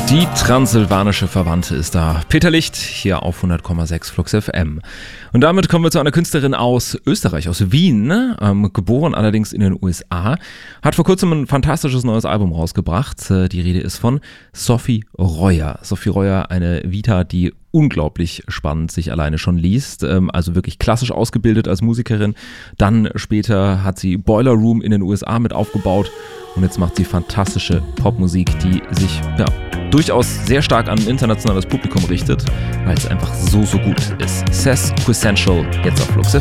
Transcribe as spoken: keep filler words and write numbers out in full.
Die transsilvanische Verwandte ist da. Peter Licht hier auf hundert Komma sechs Flux F M. Und damit kommen wir zu einer Künstlerin aus Österreich, aus Wien, ne? ähm, geboren allerdings in den U S A. Hat vor kurzem ein fantastisches neues Album rausgebracht. Äh, die Rede ist von Sophie Royer. Sophie Royer, eine Vita, die unglaublich spannend sich alleine schon liest, ähm, also wirklich klassisch ausgebildet als Musikerin. Dann später hat sie Boiler Room in den U S A mit aufgebaut und jetzt macht sie fantastische Popmusik, die sich ja durchaus sehr stark an ein internationales Publikum richtet, weil es einfach so, so gut ist. Sess Quessential, jetzt auf Flux F M.